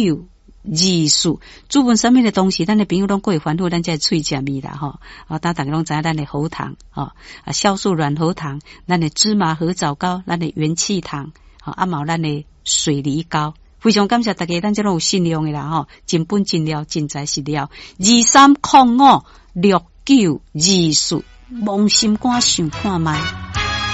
九二四，主文上面的东西，咱的朋友拢过烦恼，咱才喙食味啦吼。大家拢知影咱的喉糖酵素软喉糖，咱的芝麻合枣膏，咱的元气糖，嘛有咱的水梨膏。非常感谢大家，咱这拢有信用的啦真本真料，真材实料。23056924，梦心肝想看卖。